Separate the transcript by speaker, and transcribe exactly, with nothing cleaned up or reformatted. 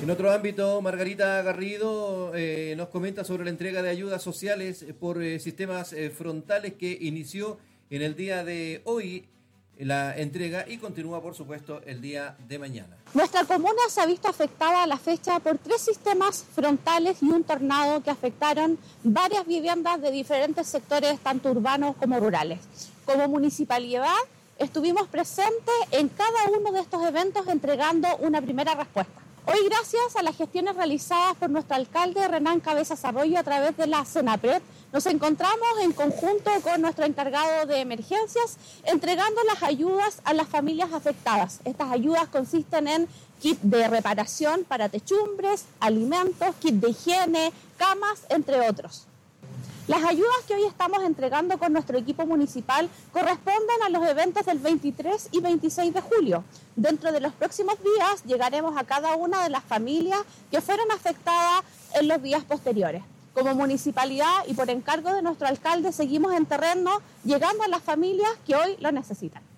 Speaker 1: En otro ámbito, Margarita Garrido eh, nos comenta sobre la entrega de ayudas sociales por eh, sistemas eh, frontales que inició en el día de hoy la entrega y continúa, por supuesto, el día de mañana.
Speaker 2: Nuestra comuna se ha visto afectada a la fecha por tres sistemas frontales y un tornado que afectaron varias viviendas de diferentes sectores, tanto urbanos como rurales. Como municipalidad, estuvimos presentes en cada uno de estos eventos entregando una primera respuesta. Hoy, gracias a las gestiones realizadas por nuestro alcalde Renán Cabezas Arroyo a través de la Senapred, nos encontramos en conjunto con nuestro encargado de emergencias entregando las ayudas a las familias afectadas. Estas ayudas consisten en kit de reparación para techumbres, alimentos, kit de higiene, camas, entre otros. Las ayudas que hoy estamos entregando con nuestro equipo municipal corresponden a los eventos del veintitrés y veintiséis de julio. Dentro de los próximos días llegaremos a cada una de las familias que fueron afectadas en los días posteriores. Como municipalidad y por encargo de nuestro alcalde seguimos en terreno llegando a las familias que hoy lo necesitan.